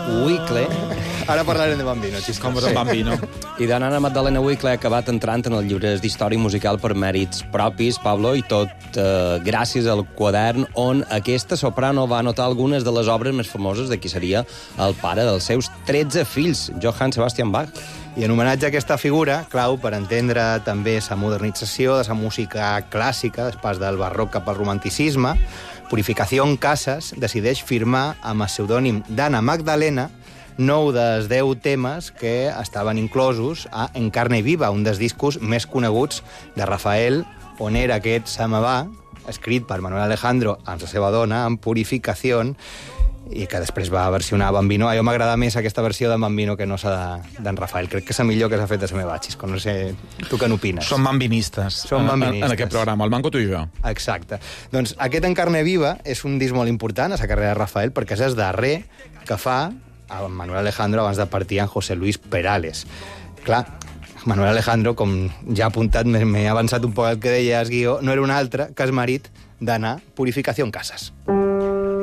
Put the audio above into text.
Wickle. Ara parlarem de Bambino, Com és el Bambino? I d'Anna Magdalena Wickle ha acabat entrant en els llibres d'història musical per mèrits propis, Pablo, i tot gràcies al quadern on aquesta soprano va anotar algunes de les obres més famoses de qui seria el pare dels seus 13 fills, Johann Sebastian Bach. I en homenatge a aquesta figura, clau per entendre també la modernització de la música clàssica, després del barroc cap al romanticisme, Purificación Casas decideix firmar amb el pseudònim d'Anna Magdalena 9 dels 10 temes que estaven inclosos a En carne viva, un dels discos més coneguts de Rafael, on era aquest Samabá, escrit per Manuel Alejandro amb la seva dona, en Purificación, i que després va versionar Bambino. A mi m'agrada més aquesta versió de Bambino que no d'en Rafael. Crec que és la millor que s'ha fet de la meva Xisco. No sé, tu què n'opines? Som bambinistes. Som bambinistes. En aquest programa, el Manco tu i jo. Exacte. Doncs aquest En carne viva és un disc molt important a la carrera de Rafael perquè és el darrer que fa a Manuel Alejandro abans de partir en José Luis Perales. Clar, Manuel Alejandro, com ja ha apuntat, m'he avançat un poc el que deia el guió, no era un altre que el marit d'Anna Purificación Casas.